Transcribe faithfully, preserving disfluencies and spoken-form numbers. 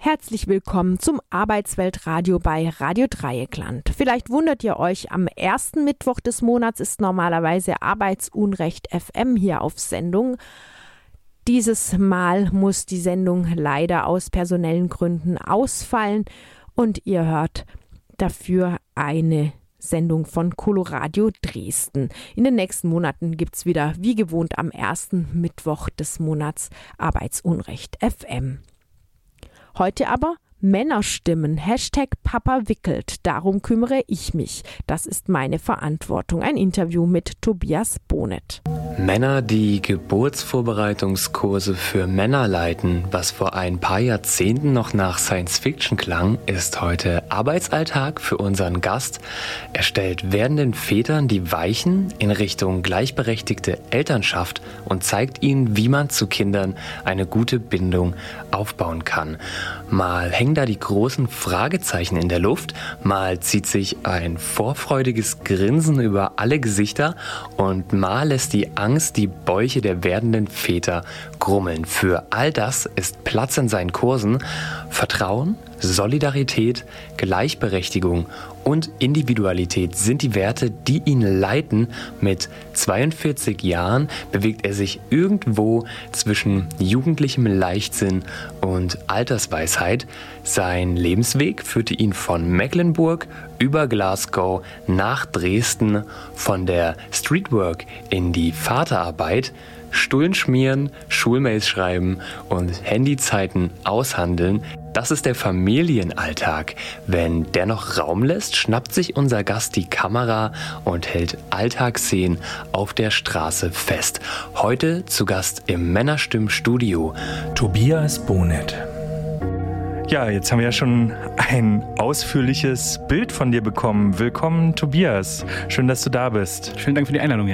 Herzlich willkommen zum Arbeitsweltradio bei Radio Dreieckland. Vielleicht wundert ihr euch, am ersten Mittwoch des Monats ist normalerweise Arbeitsunrecht F M hier auf Sendung. Dieses Mal muss die Sendung leider aus personellen Gründen ausfallen und ihr hört dafür eine Sendung von Coloradio Dresden. In den nächsten Monaten gibt es wieder wie gewohnt am ersten Mittwoch des Monats Arbeitsunrecht F M. Heute aber Männerstimmen, Hashtag Papa wickelt, darum kümmere ich mich. Das ist meine Verantwortung. Ein Interview mit Tobias Bonet. Männer, die Geburtsvorbereitungskurse für Männer leiten, was vor ein paar Jahrzehnten noch nach Science-Fiction klang, ist heute Arbeitsalltag für unseren Gast. Er stellt werdenden Vätern die Weichen in Richtung gleichberechtigte Elternschaft und zeigt ihnen, wie man zu Kindern eine gute Bindung aufbauen kann. Mal hängen da die großen Fragezeichen in der Luft, mal zieht sich ein vorfreudiges Grinsen über alle Gesichter und mal lässt die Angst die Bäuche der werdenden Väter grummeln. Für all das ist Platz in seinen Kursen. Vertrauen, Solidarität, Gleichberechtigung und Individualität sind die Werte, die ihn leiten. Mit zweiundvierzig Jahren bewegt er sich irgendwo zwischen jugendlichem Leichtsinn und Altersweisheit. Sein Lebensweg führte ihn von Mecklenburg über Glasgow nach Dresden, von der Streetwork in die Vaterarbeit. Stullen schmieren, Schulmails schreiben und Handyzeiten aushandeln. Das ist der Familienalltag. Wenn der noch Raum lässt, schnappt sich unser Gast die Kamera und hält Alltagsszenen auf der Straße fest. Heute zu Gast im Männerstimmen-Studio Tobias Bonet. Ja, jetzt haben wir ja schon ein ausführliches Bild von dir bekommen. Willkommen, Tobias. Schön, dass du da bist. Vielen Dank für die Einladung.